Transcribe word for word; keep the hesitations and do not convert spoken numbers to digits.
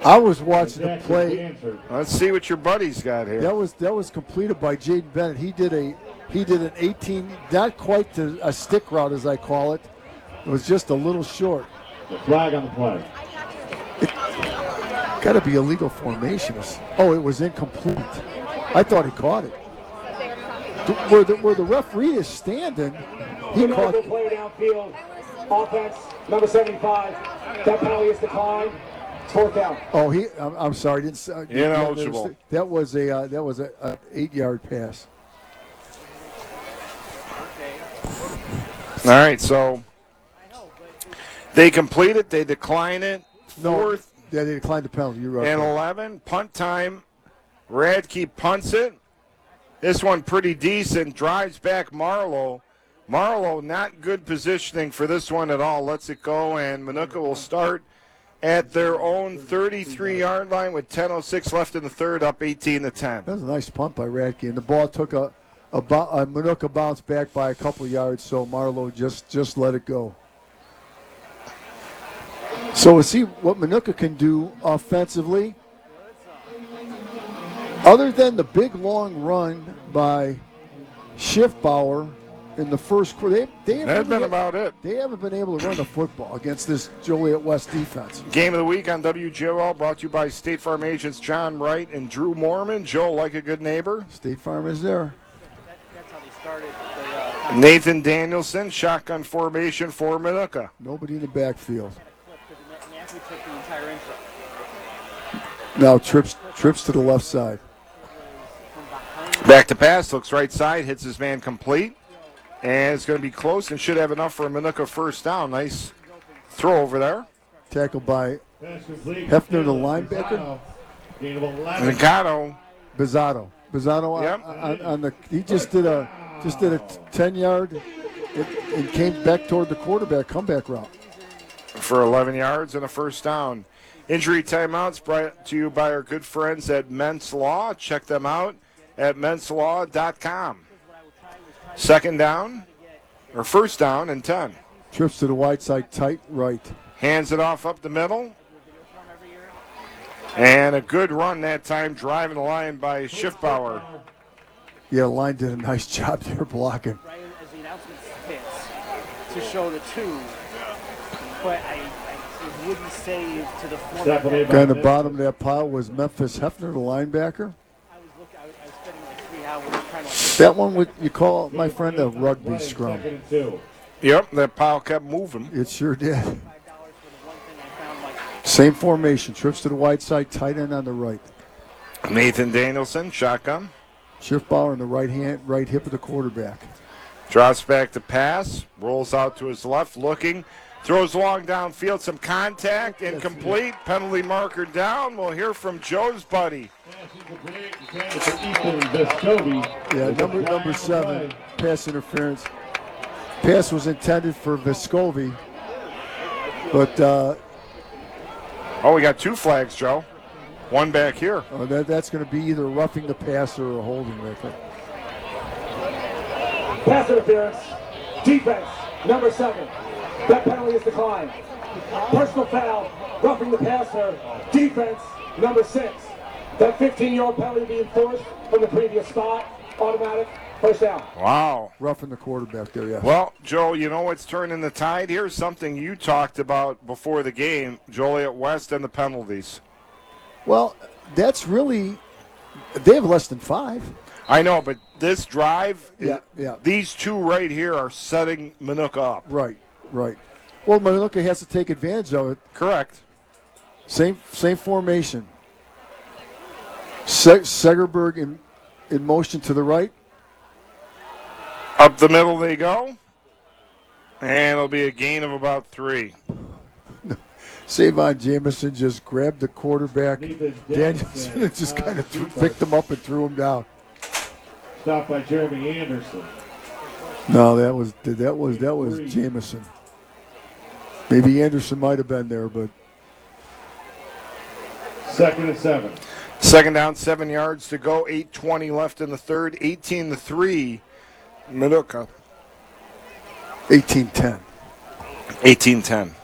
I was watching the play. Let's see what your buddy's got here. That was that was completed by Jaden Bennett. He did a he did an eighteen, not quite to a stick route as I call it. It was just a little short. The flag on the play. Got to be a legal formation. Oh, it was incomplete. I thought he caught it. Where the, where the referee is standing, he caught it. Play downfield. Offense, number seventy-five. That penalty is declined. Fourth down. Oh, he. I'm, I'm sorry. Didn't. Uh, Ineligible. That was a uh, that was a, a eight-yard pass. All right, so they complete it. They decline it. Fourth. No, yeah, they declined the penalty. You're right. And eleven. Punt time. Radke punts it. This one pretty decent. Drives back Marlowe. Marlowe not good positioning for this one at all. Lets it go, and Minooka will start at their own thirty-three-yard line with ten oh six left in the third, up eighteen to ten. That was a nice punt by Radke, and the ball took a a, a Minooka bounced back by a couple yards, so Marlowe just just let it go. So we'll see what Minooka can do offensively. Other than the big long run by Schiffbauer in the first quarter, they, they haven't That's been been, about it. They haven't been able to run the football against this Joliet West defense. Game of the week on W J O L brought to you by State Farm agents John Wright and Drew Mormon. Joe, like a good neighbor. State Farm is there. That's how they started. They, uh, Nathan Danielson, shotgun formation for Minooka. Nobody in the backfield. Matthew took the entire intro. Now trips trips to the left side. Back to pass, looks right side, hits his man complete. And it's going to be close and should have enough for a Minooka first down. Nice throw over there. Tackled by Hefner, the linebacker. Mikado. Bizzato. Bizzato Yep. on, on, on the he just did a just did a ten yard and, and came back toward the quarterback comeback route. For eleven yards and a first down. Injury timeouts brought to you by our good friends at Mentz Law. Check them out at mentz law dot com. Second down, or first down and ten. Trips to the wide side, tight right. Hands it off up the middle. And a good run that time, driving the line by Schiffbauer. Yeah, the line did a nice job there blocking. Right as the announcement hits to show the two, but I, I it wouldn't save to the format. Guy in the bottom of that pile was Memphis Hefner, the linebacker. I was looking, I was, I was spending like three hours trying to. That one would you call my friend a rugby scrum? Yep, that pile kept moving. It sure did. Same formation. Trips to the wide side, tight end on the right. Nathan Danielson, shotgun. Schiffbauer in the right hand, right hip of the quarterback. Drops back to pass, rolls out to his left, looking, throws long downfield, some contact, incomplete, penalty marker down. We'll hear from Joe's buddy. Yeah, number number seven, pass interference. Pass was intended for Vescovi, but uh, oh, we got two flags, Joe. One back here. Uh, that, that's going to be either roughing the passer or holding, I think. Pass interference. Defense, number seven. That penalty is declined. Personal foul, roughing the passer. Defense, number six. That fifteen-yard penalty being forced from the previous spot. Automatic, first down. Wow. Roughing the quarterback there, yeah. Well, Joe, you know what's turning the tide here? Something you talked about before the game, Joliet West and the penalties. Well, that's really, they have less than five. I know, but this drive, yeah, yeah. these two right here are setting Minooka up. Right, right. Well, Minooka has to take advantage of it. Correct. Same same formation. Se- Segerberg in, in motion to the right. Up the middle they go. And it'll be a gain of about three. Savon Jamison just grabbed the quarterback. Danielson just kind of threw, picked him up and threw him down. Stopped by Jeremy Anderson. No, that was that was that was Jamison. Maybe Anderson might have been there, but second and seven. Second down, seven yards to go. eight twenty left in the third. eighteen to three. Minooka. eighteen ten. eighteen ten.